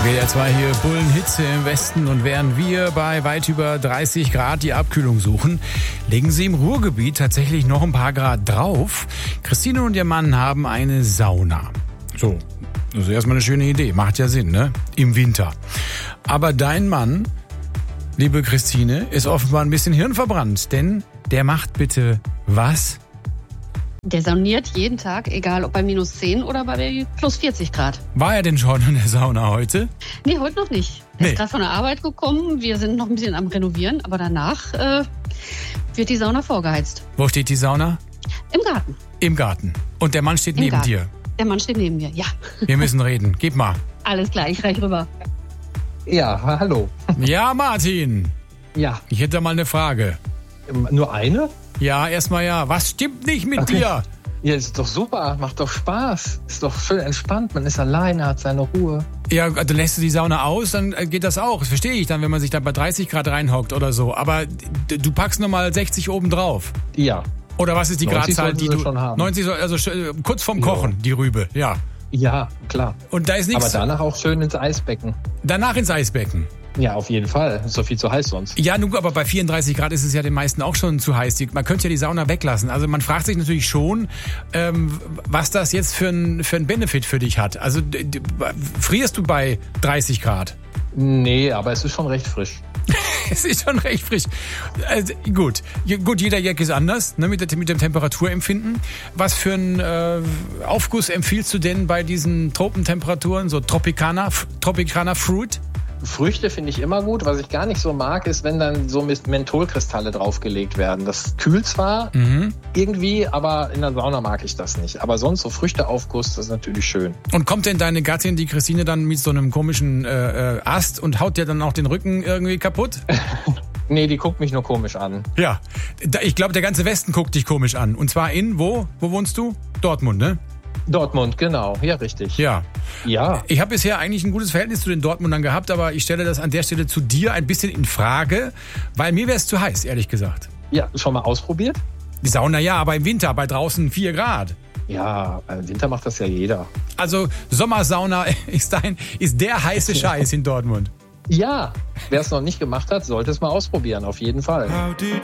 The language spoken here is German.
WDR 2 hier, Bullenhitze im Westen, und während wir bei weit über 30 Grad die Abkühlung suchen, legen sie im Ruhrgebiet tatsächlich noch ein paar Grad drauf. Christine und ihr Mann haben eine Sauna. So, das ist erstmal eine schöne Idee, macht ja Sinn, ne? Im Winter. Aber dein Mann, liebe Christine, ist offenbar ein bisschen hirnverbrannt, denn der macht bitte was? Der sauniert jeden Tag, egal ob bei minus 10 oder bei plus 40 Grad. War er denn schon in der Sauna heute? Nee, heute noch nicht. Er ist gerade von der Arbeit gekommen. Wir sind noch ein bisschen am Renovieren, aber danach wird die Sauna vorgeheizt. Wo steht die Sauna? Im Garten. Im Garten. Und der Mann steht neben dir? Der Mann steht neben mir, ja. Wir müssen reden. Gib mal. Alles klar, ich reich rüber. Ja, hallo. Ja, Martin. Ja. Ich hätte mal eine Frage. Nur eine? Ja, erstmal ja. Was stimmt nicht mit dir? Ja, ist doch super, macht doch Spaß. Ist doch schön entspannt, man ist alleine, hat seine Ruhe. Ja, dann lässt du die Sauna aus, dann geht das auch. Das verstehe ich dann, wenn man sich da bei 30 Grad reinhockt oder so. Aber du packst nochmal 60 oben drauf. Ja. Oder was ist die Gradzahl, die du... schon haben. 90, also kurz vorm Kochen, die Rübe, ja. Ja, klar. Und da ist nichts... Aber danach auch schön ins Eisbecken. Danach ins Eisbecken? Ja, auf jeden Fall. Ist doch viel zu heiß sonst. Ja, nun, aber bei 34 Grad ist es ja den meisten auch schon zu heiß. Man könnte ja die Sauna weglassen. Also man fragt sich natürlich schon, was das jetzt für ein Benefit für dich hat. Also frierst du bei 30 Grad? Nee, aber es ist schon recht frisch. Es ist schon recht frisch. Also, gut, jeder Jack ist anders, ne, mit dem Temperaturempfinden. Was für einen Aufguss empfiehlst du denn bei diesen Tropentemperaturen, so Tropicana Fruit? Früchte finde ich immer gut. Was ich gar nicht so mag, ist, wenn dann so Mentholkristalle draufgelegt werden. Das kühlt zwar irgendwie, aber in der Sauna mag ich das nicht. Aber sonst so Früchteaufguss, das ist natürlich schön. Und kommt denn deine Gattin, die Christine, dann mit so einem komischen Ast und haut dir dann auch den Rücken irgendwie kaputt? Nee, die guckt mich nur komisch an. Ja, ich glaube, der ganze Westen guckt dich komisch an. Und zwar in, wo? Wo wohnst du? Dortmund, ne? Dortmund, genau. Ja, richtig. Ja. Ja. Ich habe bisher eigentlich ein gutes Verhältnis zu den Dortmundern gehabt, aber ich stelle das an der Stelle zu dir ein bisschen in Frage, weil mir wäre es zu heiß, ehrlich gesagt. Ja, schon mal ausprobiert? Die Sauna ja, aber im Winter bei draußen 4 Grad. Ja, im Winter macht das ja jeder. Also Sommersauna ist der heiße Scheiß in Dortmund. Ja, wer es noch nicht gemacht hat, sollte es mal ausprobieren, auf jeden Fall. How did